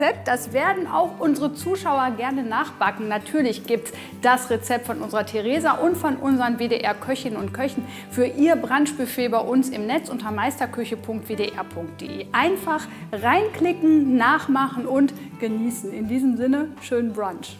Das werden auch unsere Zuschauer gerne nachbacken. Natürlich gibt es das Rezept von unserer Theresa und von unseren WDR-Köchinnen und Köchen für ihr Brunchbuffet bei uns im Netz unter meisterküche.wdr.de. Einfach reinklicken, nachmachen und genießen. In diesem Sinne, schönen Brunch.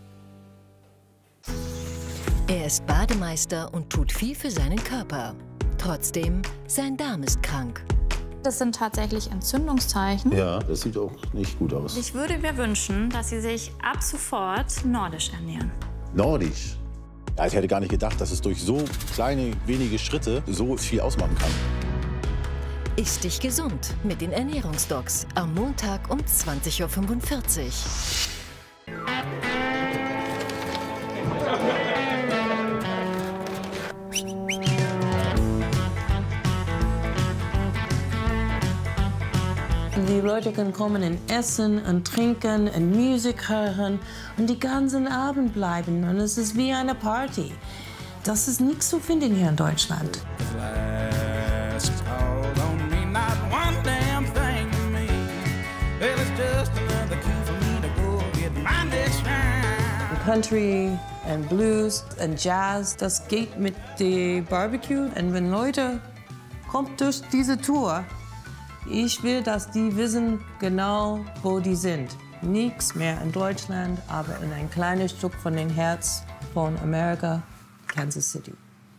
Er ist Bademeister und tut viel für seinen Körper. Trotzdem, sein Darm ist krank. Das sind tatsächlich Entzündungszeichen. Ja, das sieht auch nicht gut aus. Ich würde mir wünschen, dass Sie sich ab sofort nordisch ernähren. Nordisch? Ja, ich hätte gar nicht gedacht, dass es durch so kleine, wenige Schritte so viel ausmachen kann. Iss dich gesund mit den Ernährungsdocs am Montag um 20:45 Uhr. Die Leute können kommen und essen und trinken und Musik hören und die ganzen Abend bleiben. Und es ist wie eine Party. Das ist nicht zu finden hier in Deutschland. Country und Blues und Jazz, das geht mit dem Barbecue. Und wenn Leute kommen durch diese Tour, ich will, dass die wissen genau, wo die sind. Nichts mehr in Deutschland, aber in ein kleines Stück von dem Herz von Amerika, Kansas City.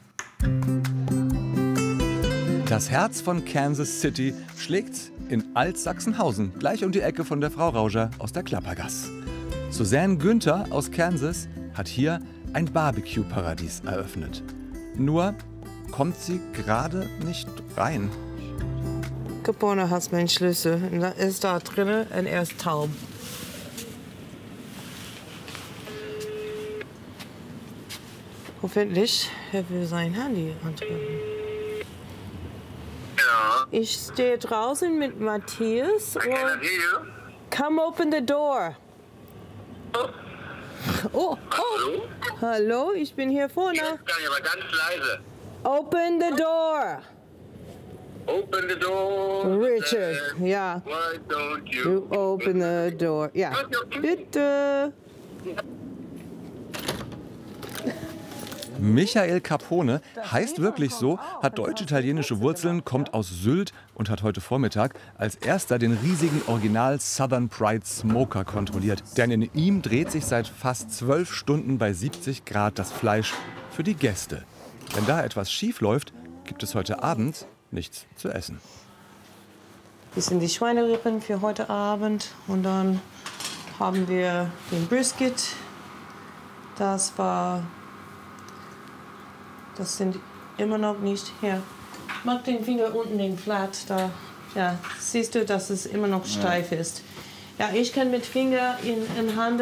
Das Herz von Kansas City schlägt in Altsachsenhausen, gleich um die Ecke von der Frau Rauscher aus der Klappergass. Susanne Günther aus Kansas hat hier ein Barbecue-Paradies eröffnet. Nur kommt sie gerade nicht rein. Capone hat meinen Schlüssel. Und er ist da drin und er ist taub. Hoffentlich er will sein Handy antworten. Ja. Ich stehe draußen mit Matthias. I cannot hear you. Come open the door. Oh, Hallo? hallo, ich bin hier vorne. Jetzt kann ich aber ganz leise. Open the door. Open the door. Richard, ja. Why don't You open the door. Ja, bitte. Michael Capone heißt wirklich so, hat deutsch-italienische Wurzeln, kommt aus Sylt und hat heute Vormittag als erster den riesigen Original Southern Pride Smoker kontrolliert. Denn in ihm dreht sich seit fast 12 Stunden bei 70 Grad das Fleisch für die Gäste. Wenn da etwas schief läuft, gibt es heute Abend nichts zu essen. Das sind die Schweinerippen für heute Abend. Und dann haben wir den Brisket. Das sind immer noch nicht hier. Mach den Finger unten den Flat da. Ja, siehst du, dass es immer noch steif ist. Ja, ich kann mit Finger in Hand.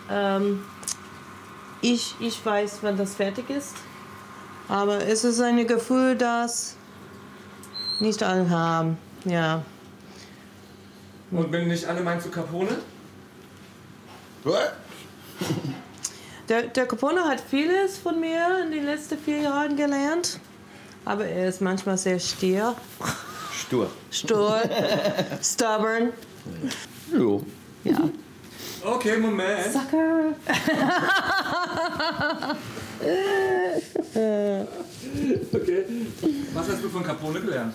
Ich weiß, wann das fertig ist. Aber es ist ein Gefühl, das nicht alle haben. Ja. Und wenn nicht alle, meinst du Capone? What? Der Capone hat vieles von mir in den letzten 4 Jahren gelernt. Aber er ist manchmal sehr stier. Stur. Stur. Stubborn. Jo. Ja. Okay, Moment. Sucker. Okay. Was hast du von Capone gelernt?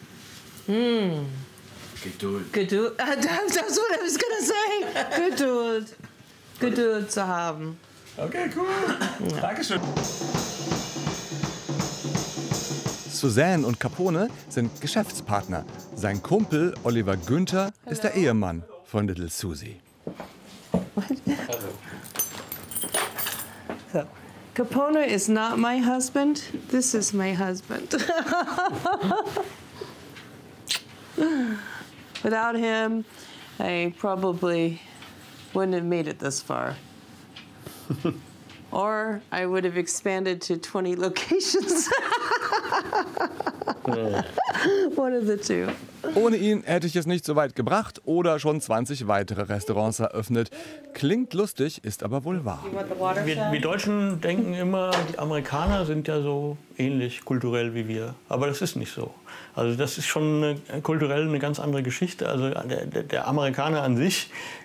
Geduld. Geduld. That's what I was gonna say. Geduld. Geduld zu haben. Okay, cool. Ja. Dankeschön. Susanne und Capone sind Geschäftspartner. Sein Kumpel Oliver Günther ist der Ehemann von Little Susie. So, Capone is not my husband. This is my husband. Without him, I probably wouldn't have made it this far. Or I would have expanded to 20 locations. One of the two. Ohne ihn hätte ich es nicht so weit gebracht oder schon 20 weitere Restaurants eröffnet. Klingt lustig, ist aber wohl wahr. Wir Deutschen denken immer, die Amerikaner sind ja so ähnlich kulturell wie wir. Aber das ist nicht so. Also das ist schon kulturell eine ganz andere Geschichte. Also der Amerikaner an sich